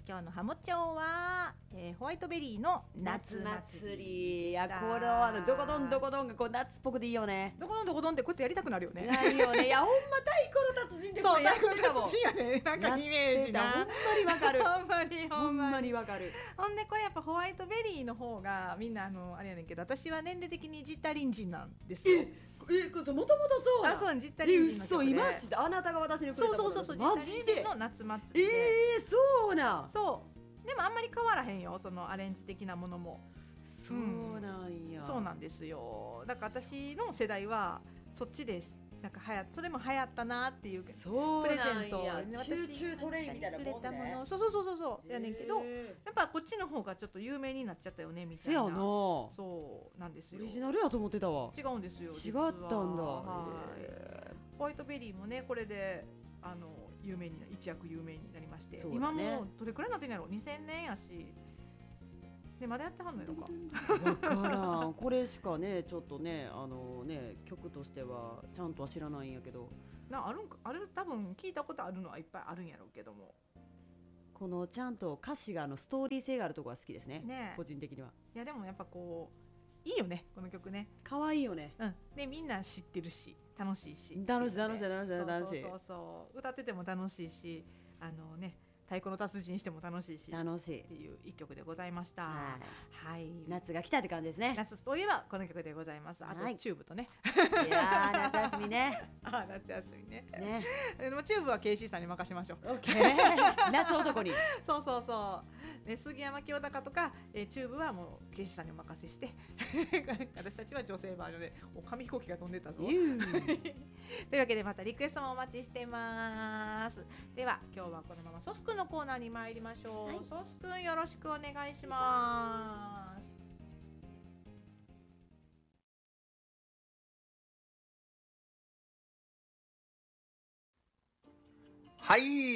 今日のハモチョは、ホワイトベリーの夏祭り。 いや、このどこどんどこどんがこう夏っぽくていいよね。 どこどんどこどんってこうやってやりたくなるよね。 ないよね。いや、ほんま太鼓の達人ってこれやってたもん。 そう、太鼓の達人やね。なんかイメージな。 ほんまにわかる。 ほんまにわかる。 ほんでこれやっぱホワイトベリーの方がみんなあれやねんけど、私は年齢的にジッタリンジンなんですよ。 もともとそうな。 あ、そう、ジッタリンジンの曲で。 嘘、今してあなたが私にくれた。 そう、 マジでの夏祭りで。 そうな。 そう。でもあんまり変わらへんよ、そのアレンジ的なものも。 そうなんや。 そうなんですよ。だから私の世代はそっちです。なんかそれも流行ったなっていうプレゼント、 チューチュートレイみたいなもんね。 くれたもの、そうやねんけど、やっぱこっちの方がちょっと有名になっちゃったよねみたいな。そうなんですよ。 オリジナルやと思ってたわ。 違うんですよ。 違ったんだ。 ホワイトベリーもね、これで有名に一躍有名になりまして、今もどれくらいなってんやろ。2000年やし。でまだやってはんのやろか。 分からん。これしかね、ちょっとね、曲としてはちゃんとは知らないんやけど。 あるんか、あれ多分聞いたことあるのはいっぱいあるんやろうけども。 このちゃんと歌詞がストーリー性があるところが好きですね。 ね、 個人的には。 いやでもやっぱこういいよね、この曲ね。 可愛いよね。 うん。でみんな知ってるし、楽しいし。 楽しい。 そう歌ってても楽しいし、太鼓の達人しても楽しいしっていう一曲でございました。はい。 夏が来たって感じですね。 夏といえばこの曲でございます。あとチューブとね。 いやー、夏休みね。 夏休みね。でもチューブは KC さんに任せましょう。 夏男に。 そう。杉山清隆とかチューブはもう KC さんにお任せして、私たちは女性バージョンで紙飛行機が飛んでたぞ。というわけでまたリクエストもお待ちしてます。では今日はこのままソスくんのコーナーに参りましょう。ソスくんよろしくお願いします。 はい、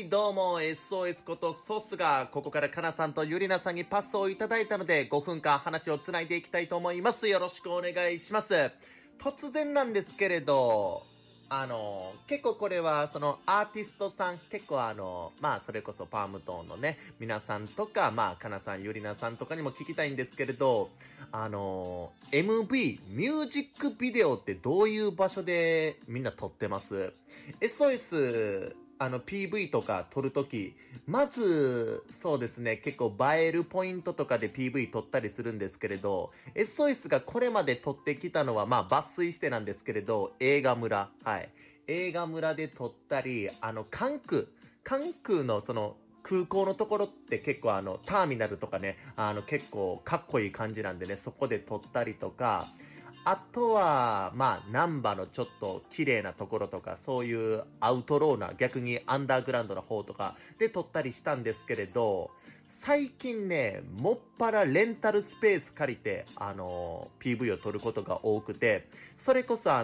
どうも SOS ことソスがここからかなさんとゆりなさんにパスをいただいたので5分間話をつないでいきたいと思います。よろしくお願いします。突然なんですけれど、結構これはそのアーティストさん、結構それこそパームトーンのね皆さんとか、かなさん、ゆりなさんとかにも聞きたいんですけれど、MV ミュージックビデオってどういう場所でみんな撮ってます？ SOS PV とか撮るとき、まず、そうですね、結構映えるポイントとかで PV 撮ったりするんですけれど、SOS がこれまで撮ってきたのは、抜粋してなんですけれど、映画村。はい。映画村で撮ったり、関空のその、空港のところって結構ターミナルとかね、結構かっこいい感じなんでね、そこで撮ったりとか、あとは、難波のちょっと綺麗なところとか、そういうアウトローな、逆にアンダーグラウンドな方とかで撮ったりしたんですけれど、最近ね、もっぱらレンタルスペース借りて、PV を撮ることが多くて、それこそ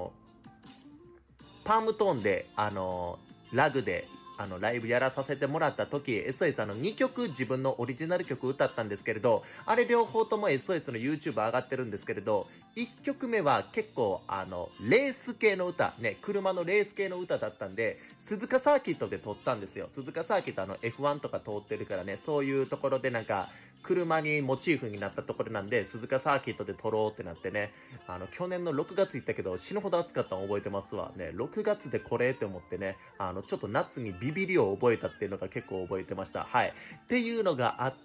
パームトーンで、ラグで、ライブやらさせてもらった時、SOS 2曲自分のオリジナル曲歌ったんですけれど、あれ両方とも SOS の YouTube 上がってるんですけれど、1曲目は結構レース系の歌、ね、車のレース系の歌だったんで、鈴鹿サーキットで撮ったんですよ。鈴鹿サーキットF1 とか通ってるからね、そういうところでなんか、車にモチーフになったところなんで、鈴鹿サーキットで撮ろうってなってね、去年の6月行ったけど、死ぬほど暑かったの覚えてますわ。ね、6月でこれって思ってね、ちょっと夏にビビりを覚えたっていうのが結構覚えてました。はい。っていうのがあって、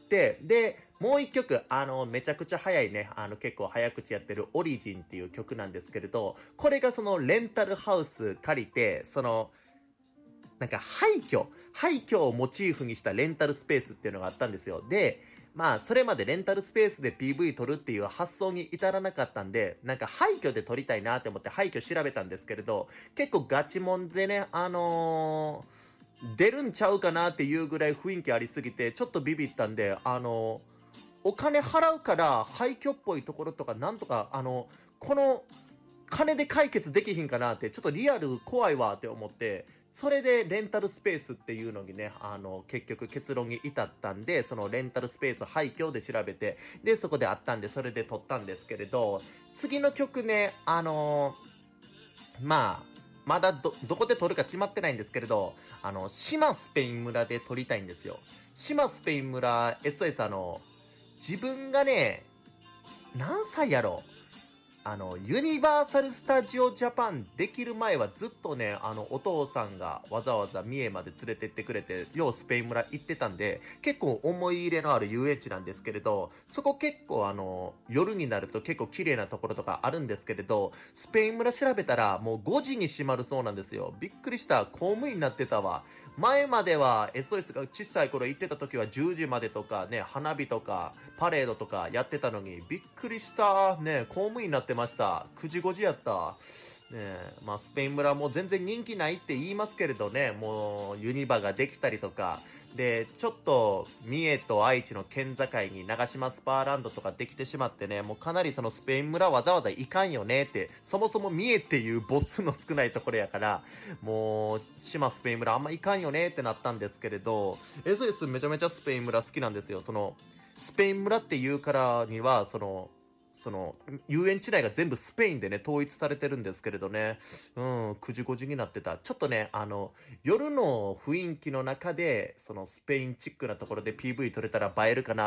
で、もう一曲、めちゃくちゃ早いね、結構早口やってるオリジンっていう曲なんですけれど、これがそのレンタルハウス借りて、その、なんか廃墟をモチーフにしたレンタルスペースっていうのがあったんですよ。で、それまでレンタルスペースで PV 撮るっていう発想に至らなかったんで、なんか廃墟で撮りたいなって思って廃墟調べたんですけれど、結構ガチモンでね、出るんちゃうかなっていうぐらい雰囲気ありすぎて、ちょっとビビったんで、お金払うから廃墟っぽいところとかなんとか、この金で解決できひんかなって、ちょっとリアル怖いわって思って、それでレンタルスペースっていうのにね、結局結論に至ったんで、そのレンタルスペース廃墟で調べて、で、そこであったんで、それで撮ったんですけれど、次の曲ね、 まだどこで撮るか決まってないんですけれど、島スペイン村で撮りたいんですよ。島スペイン村、SOS 自分がね、何歳やろ、ユニバーサル・スタジオ・ジャパンできる前はずっとね、お父さんがわざわざ三重まで連れてってくれて、ようスペイン村行ってたんで、結構思い入れのある遊園地なんですけれど、そこ結構夜になると結構綺麗なところとかあるんですけれど、スペイン村調べたらもう5時に閉まるそうなんですよ。びっくりした。公務員になってたわ。前までは SOS が小さい頃行ってた時は10時までとかね、花火とかパレードとかやってたのに、びっくりしたね。公務員になってました。9時5時やったね。まあスペイン村も全然人気ないって言いますけれどね、もうユニバができたりとかで、ちょっと三重と愛知の県境に長島スパーランドとかできてしまってね、もうかなりそのスペイン村わざわざ行かんよねって、そもそも三重っていう母数の少ないところやから、もう島スペイン村あんま行かんよねってなったんですけれど、SOS めちゃめちゃスペイン村好きなんですよ。そのスペイン村っていうからには、その遊園地内が全部スペインでね、統一されてるんですけれどね、9時5時になってた。ちょっとね、夜の雰囲気の中で、そのスペインチックなところで PV 撮れたら映えるかな